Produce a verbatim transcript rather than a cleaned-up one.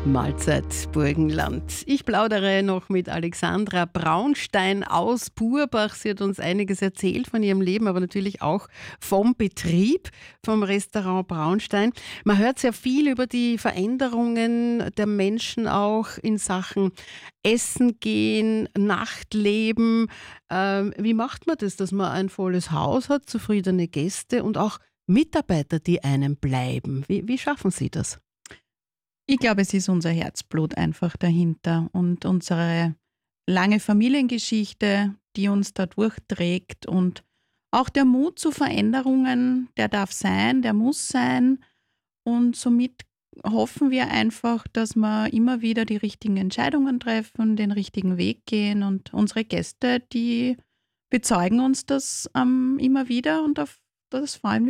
Mahlzeit Burgenland. Ich plaudere noch mit Alexandra Braunstein aus Burbach. Sie hat uns einiges erzählt von ihrem Leben, aber natürlich auch vom Betrieb, vom Restaurant Braunstein. Man hört sehr viel über die Veränderungen der Menschen auch in Sachen Essen gehen, Nachtleben. Ähm, wie macht man das, dass man ein volles Haus hat, zufriedene Gäste und auch Mitarbeiter, die einem bleiben? Wie, wie schaffen Sie das? Ich glaube, es ist unser Herzblut einfach dahinter und unsere lange Familiengeschichte, die uns da durchträgt, und auch der Mut zu Veränderungen, der darf sein, der muss sein, und somit hoffen wir einfach, dass wir immer wieder die richtigen Entscheidungen treffen, den richtigen Weg gehen, und unsere Gäste, die bezeugen uns das ähm, immer wieder, und auf das freuen wir